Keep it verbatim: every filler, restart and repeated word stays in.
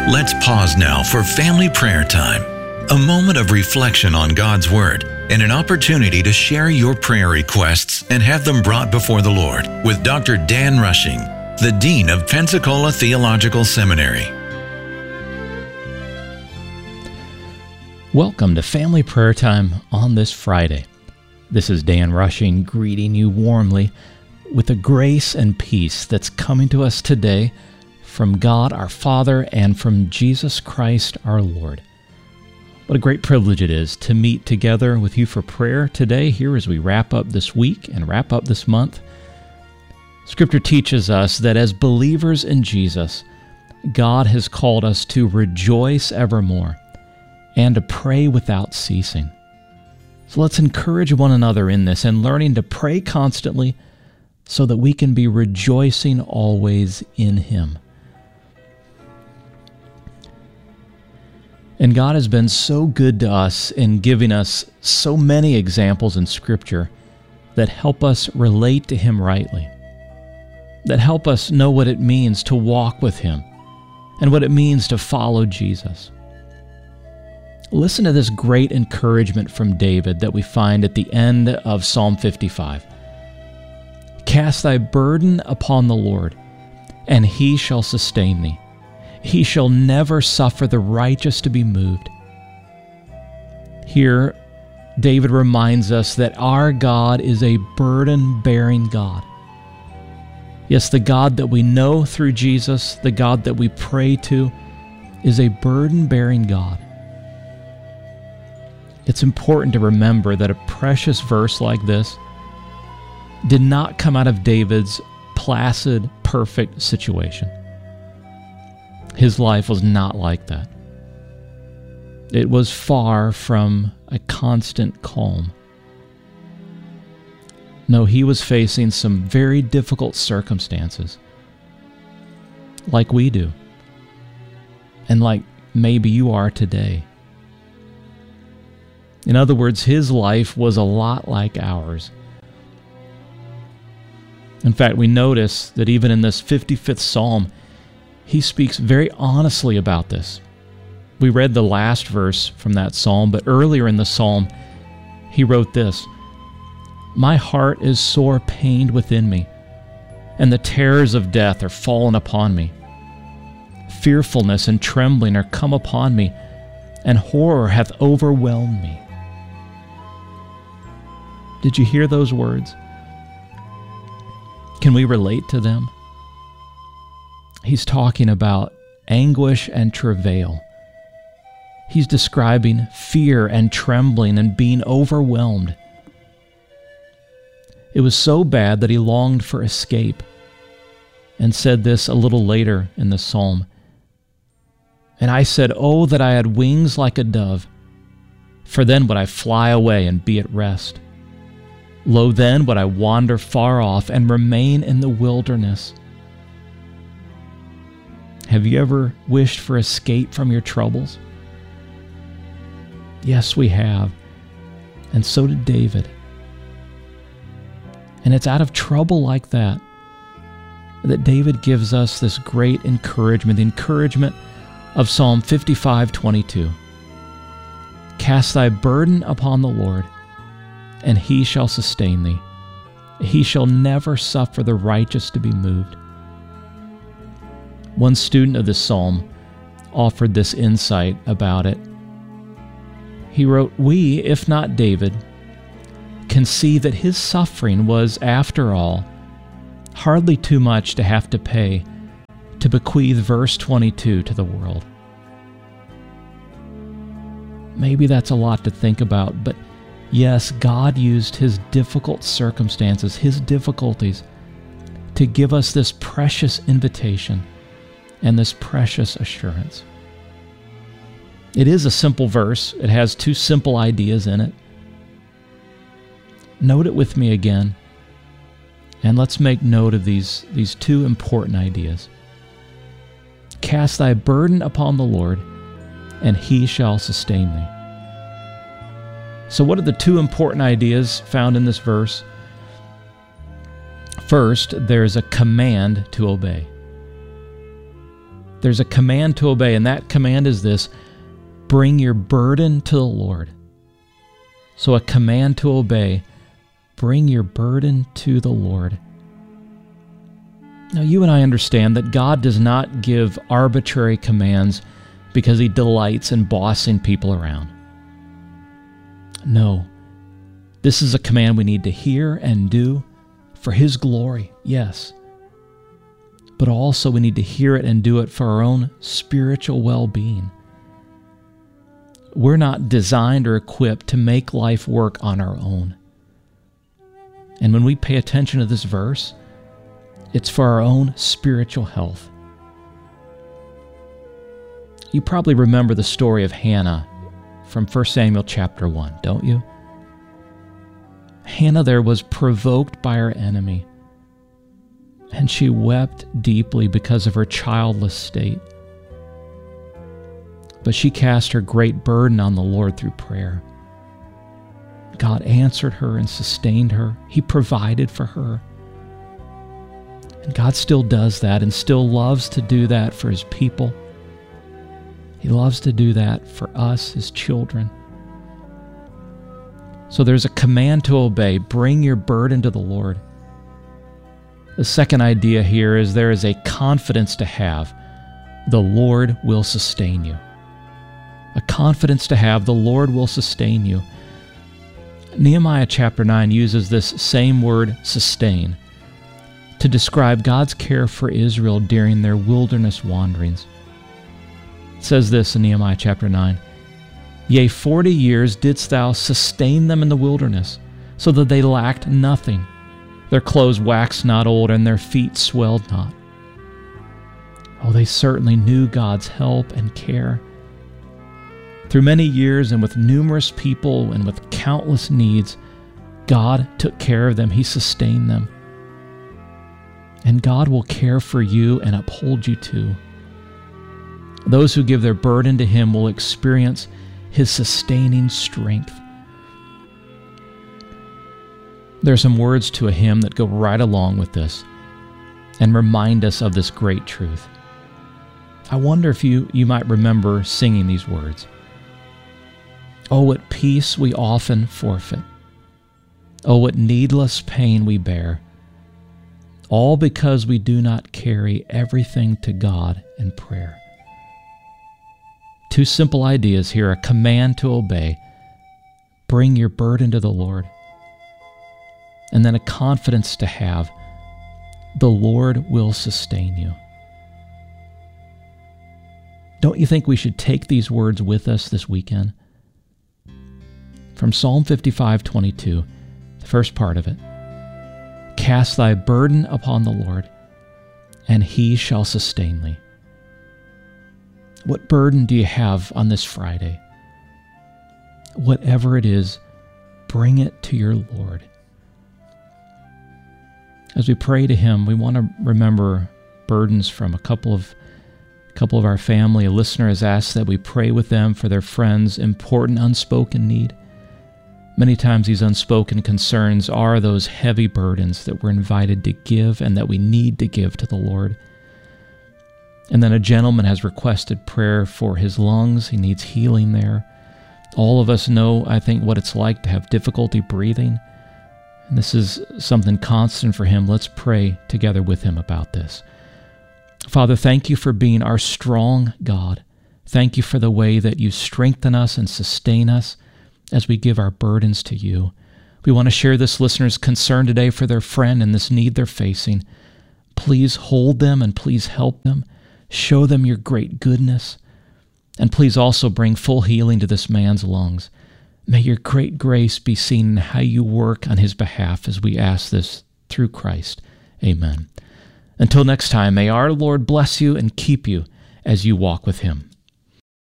Let's pause now for family prayer time, a moment of reflection on God's Word and an opportunity to share your prayer requests and have them brought before the Lord with Doctor Dan Rushing, the Dean of Pensacola Theological Seminary. Welcome to Family Prayer Time on this Friday. This is Dan Rushing greeting you warmly with the grace and peace that's coming to us today from God our Father and from Jesus Christ our Lord. What a great privilege it is to meet together with you for prayer today here as we wrap up this week and wrap up this month. Scripture teaches us that as believers in Jesus, God has called us to rejoice evermore and to pray without ceasing. So let's encourage one another in this and learning to pray constantly so that we can be rejoicing always in Him. And God has been so good to us in giving us so many examples in Scripture that help us relate to Him rightly, that help us know what it means to walk with Him and what it means to follow Jesus. Listen to this great encouragement from David that we find at the end of Psalm fifty-five. Cast thy burden upon the Lord, and He shall sustain thee. He shall never suffer the righteous to be moved. Here, David reminds us that our God is a burden-bearing God. Yes, the God that we know through Jesus, the God that we pray to, is a burden-bearing God. It's important to remember that a precious verse like this did not come out of David's placid, perfect situation. His life was not like that. It was far from a constant calm. No, he was facing some very difficult circumstances, like we do, and like maybe you are today. In other words, his life was a lot like ours. In fact, we notice that even in this fifty-fifth Psalm, he speaks very honestly about this. We read the last verse from that Psalm, but earlier in the Psalm, he wrote this, "My heart is sore pained within me, and the terrors of death are fallen upon me. Fearfulness and trembling are come upon me, and horror hath overwhelmed me." Did you hear those words? Can we relate to them? He's talking about anguish and travail. He's describing fear and trembling and being overwhelmed. It was so bad that he longed for escape and said this a little later in the psalm. "And I said, oh, that I had wings like a dove, for then would I fly away and be at rest. Lo, then would I wander far off and remain in the wilderness." Have you ever wished for escape from your troubles? Yes, we have. And so did David. And it's out of trouble like that that David gives us this great encouragement, the encouragement of Psalm fifty-five twenty-two. Cast thy burden upon the Lord, and He shall sustain thee. He shall never suffer the righteous to be moved. One student of this psalm offered this insight about it. He wrote, "We, if not David, can see that his suffering was, after all, hardly too much to have to pay to bequeath verse twenty-two to the world." Maybe that's a lot to think about, but yes, God used his difficult circumstances, his difficulties, to give us this precious invitation and this precious assurance. It is a simple verse. It has two simple ideas in it. Note it with me again, and let's make note of these, these two important ideas. Cast thy burden upon the Lord, and He shall sustain thee. So what are the two important ideas found in this verse? First, there's a command to obey. There's a command to obey, and that command is this: bring your burden to the Lord. So a command to obey, bring your burden to the Lord. Now, you and I understand that God does not give arbitrary commands because He delights in bossing people around. No, this is a command we need to hear and do for His glory, yes. But also we need to hear it and do it for our own spiritual well-being. We're not designed or equipped to make life work on our own. And when we pay attention to this verse, it's for our own spiritual health. You probably remember the story of Hannah from First Samuel chapter one, don't you? Hannah there was provoked by her enemy, and she wept deeply because of her childless state. But she cast her great burden on the Lord through prayer. God answered her and sustained her. He provided for her. And God still does that and still loves to do that for His people. He loves to do that for us, His children. So there's a command to obey. Bring your burden to the Lord. The second idea here is there is a confidence to have. The Lord will sustain you. A confidence to have. The Lord will sustain you. Nehemiah chapter nine uses this same word, sustain, to describe God's care for Israel during their wilderness wanderings. It says this in Nehemiah chapter nine, "Yea, forty years didst thou sustain them in the wilderness, so that they lacked nothing. Their clothes waxed not old, and their feet swelled not." Oh, they certainly knew God's help and care. Through many years and with numerous people and with countless needs, God took care of them. He sustained them. And God will care for you and uphold you too. Those who give their burden to Him will experience His sustaining strength. There are some words to a hymn that go right along with this and remind us of this great truth. I wonder if you, you might remember singing these words. Oh, what peace we often forfeit. Oh, what needless pain we bear. All because we do not carry everything to God in prayer. Two simple ideas here, a command to obey. Bring your burden to the Lord. And then a confidence to have. The Lord will sustain you. Don't you think we should take these words with us this weekend? From Psalm fifty-five twenty-two, the first part of it. Cast thy burden upon the Lord, and He shall sustain thee. What burden do you have on this Friday? Whatever it is, bring it to your Lord. As we pray to Him, we want to remember burdens from a couple of a couple of our family. A listener has asked that we pray with them for their friends' important unspoken need. Many times these unspoken concerns are those heavy burdens that we're invited to give and that we need to give to the Lord. And then a gentleman has requested prayer for his lungs. He needs healing there. All of us know, I think, what it's like to have difficulty breathing. And this is something constant for him. Let's pray together with him about this. Father, thank you for being our strong God. Thank you for the way that you strengthen us and sustain us as we give our burdens to you. We want to share this listener's concern today for their friend and this need they're facing. Please hold them and please help them. Show them your great goodness. And please also bring full healing to this man's lungs. May your great grace be seen in how you work on his behalf as we ask this through Christ. Amen. Until next time, may our Lord bless you and keep you as you walk with Him.